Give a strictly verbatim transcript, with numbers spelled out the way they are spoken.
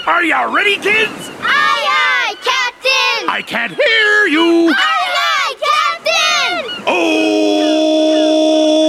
Are you ready, kids? Aye, aye, Captain! I can't hear you! Aye, aye, Captain! Oh!